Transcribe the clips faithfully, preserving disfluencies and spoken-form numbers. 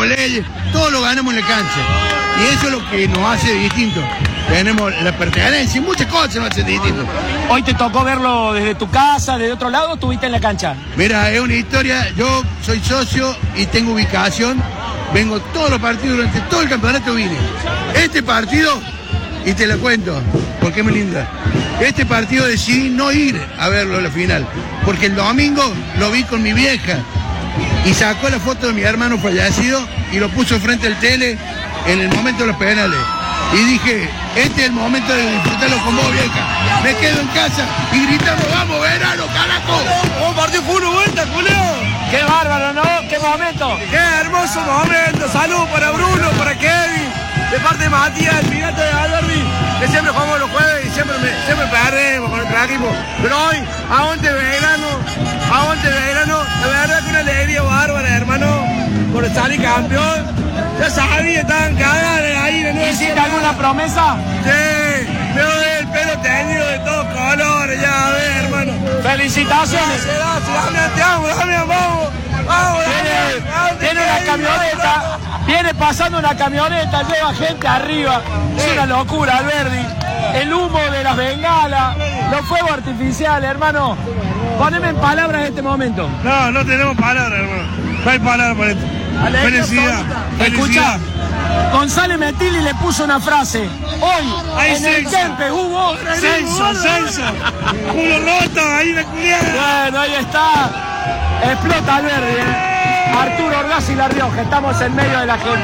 rompemos leyes, todo lo ganamos en la cancha. Y eso es lo que nos hace distintos. Tenemos la pertenencia y muchas cosas nos hacen distintos. ¿Hoy te tocó verlo desde tu casa, desde otro lado, o estuviste en la cancha? Mira, es una historia, yo soy socio y tengo ubicación, vengo todos los partidos, durante todo el campeonato vine. Este partido, y te lo cuento, porque es muy linda, este partido decidí no ir a verlo a la final, porque el domingo lo vi con mi vieja y sacó la foto de mi hermano fallecido y lo puso frente al tele en el momento de los penales. Y dije, este es el momento de disfrutarlo con vos, vieja. Me quedo en casa y gritamos, vamos, verano, carajo. Un partido fue una vuelta, Julio. ¡Qué bárbaro, ¿no? ¡Qué momento! ¡Qué hermoso momento! Salud para Bruno, para Kevin, de parte de Matías, el pirata de Alberdi, que siempre jugamos los jueves y siempre, me, siempre perdemos con nuestro equipo. Pero hoy, aguante Belgrano, aguante Belgrano, la verdad que una alegría bárbara, hermano, por salir campeón. Ya sabía, estaban cagadas ahí de nuevo. ¿Hiciste alguna promesa? Sí, me doy el pelo teñido de todos colores, ya a ver, hermano. ¡Felicitaciones! Gracias, gracias, te amo, Damián, vamos. Vamos, Tiene, tiene una camioneta, viene pasando una camioneta, lleva gente arriba. Es una locura, Alberdi. El humo de las bengalas, los fuegos artificiales, hermano. Poneme en palabras este momento. No, no tenemos palabras, hermano. No hay palabras para esto. Felicidad. Escucha, González Metilli le puso una frase. Hoy, Hay en el Celso. Kempes hubo... Celso, Celso. Culo roto, ahí de culiada. Bueno, ahí está. Explota Alberdi, ¿eh? Arturo Orgaz y La Rioja, estamos en medio de la gente.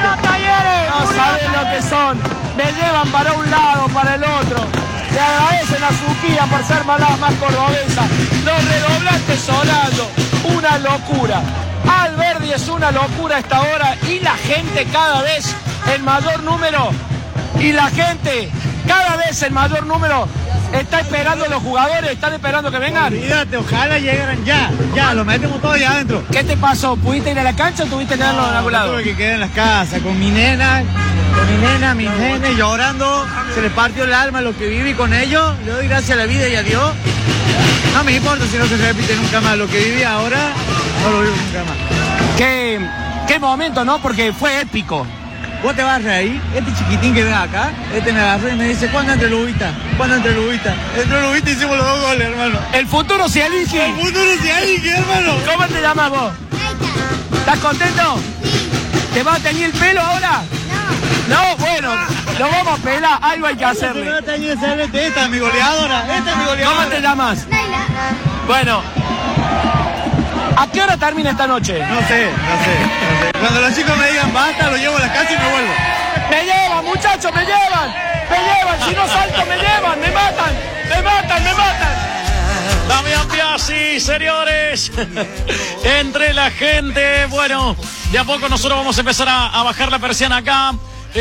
No saben lo que son. Me llevan para un lado, para el otro. Le agradecen a Suquía por ser más, más cordobesa. Los redoblantes sonando. Una locura. Alberdi es una locura a esta hora y la gente cada vez en mayor número. Y la gente cada vez en mayor número está esperando los jugadores, están esperando que vengan. Olvídate, ojalá llegaran ya, ya, lo metemos todo allá adentro. ¿Qué te pasó? ¿Pudiste ir a la cancha o tuviste que quedarlo en algún lado? Tuve que quedar en las casas con mi nena, con mi nena, mis nenes llorando, se les partió el alma lo que viví con ellos, le doy gracias a la vida y a Dios. No me importa si no se repite nunca más, lo que viví ahora, no lo vivo nunca más. Qué, qué momento, ¿no? Porque fue épico. Vos te vas a reír, este chiquitín que ves acá, este me agarró y me dice, ¿cuándo entre Lubita? ¿Cuándo entre Lubita? Entre Lubita hicimos los dos goles, hermano. El futuro se elige. El futuro se elige, hermano. ¿Cómo te llamas vos? ¿Estás contento? Sí. ¿Te vas a teñir el pelo ahora? No. No, bueno, lo vamos a pelar, algo hay que hacerle. Me va a teñir el celeste, esta es mi goleadora, esta es mi goleadora. ¿Cómo te llamas? Bueno, ¿a qué hora termina esta noche? No sé, no sé, no sé. Cuando los chicos me digan basta, lo llevo a la casa y me vuelvo. Me llevan, muchachos, me llevan. Me llevan, si no salto me llevan, me matan, me matan, me matan. Damián Biasi, señores, entre la gente. Bueno, de a poco nosotros vamos a empezar a, a bajar la persiana acá.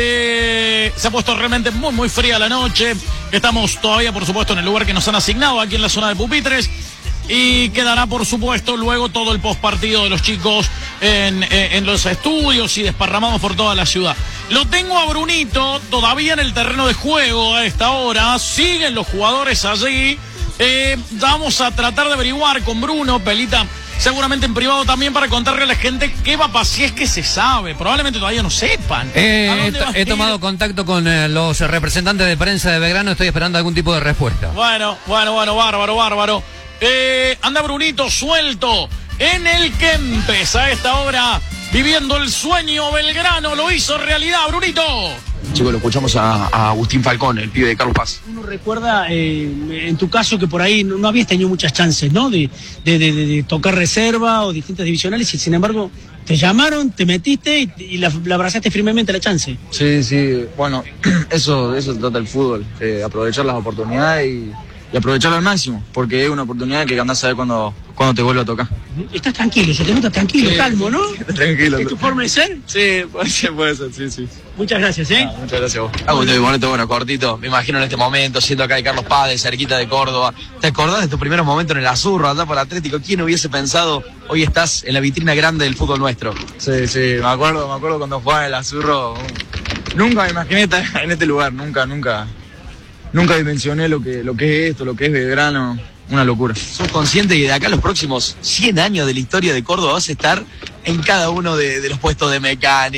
Eh, se ha puesto realmente muy muy fría la noche. Estamos todavía, por supuesto, en el lugar que nos han asignado aquí en la zona de pupitres. Y quedará, por supuesto, luego todo el postpartido de los chicos en, en, en los estudios y desparramados por toda la ciudad. Lo tengo a Brunito todavía en el terreno de juego a esta hora. Siguen los jugadores allí. Eh, vamos a tratar de averiguar con Bruno, Pelita, seguramente en privado también, para contarle a la gente qué va a pasar, si es que se sabe. Probablemente todavía no sepan. Eh, he, he tomado contacto con eh, los representantes de prensa de Belgrano. Estoy esperando algún tipo de respuesta. Bueno, bueno, bueno, bárbaro, bárbaro. Eh, anda Brunito suelto en el Kempes a esta hora, viviendo el sueño Belgrano. Lo hizo realidad, Brunito. Chicos, lo escuchamos a, a Agustín Falcón, el pibe de Carlos Paz. Uno recuerda, eh, en tu caso, que por ahí no, no habías tenido muchas chances, ¿no? De, de, de, de tocar reserva o distintas divisionales, y sin embargo te llamaron, te metiste y, y la, la abrazaste firmemente la chance. Sí, sí, bueno, eso, eso se trata el fútbol, eh, aprovechar las oportunidades y, y aprovecharlo al máximo, porque es una oportunidad que andás a saber cuando, cuando te vuelve a tocar. Estás tranquilo, se te nota tranquilo, sí, calmo, ¿no? Tranquilo. ¿Es tu forma de ser? Sí, puede ser, puede ser, sí, sí. Muchas gracias, ¿eh? Ah, muchas gracias a vos. Hago un bonito, bueno, cortito. Me imagino en este momento, siendo acá de Carlos Paz, de cerquita de Córdoba. ¿Te acordás de tus primeros momentos en el Azurro, allá por Atlético? ¿Quién hubiese pensado hoy estás en la vitrina grande del fútbol nuestro? Sí, sí, me acuerdo, me acuerdo cuando jugaba en el Azurro. Nunca me imaginé estar en este lugar, nunca, nunca. Nunca dimensioné lo que, lo que es esto, lo que es Belgrano. Una locura. ¿Sos consciente que de acá los próximos cien años de la historia de Córdoba vas a estar en cada uno de, de los puestos de mecánica?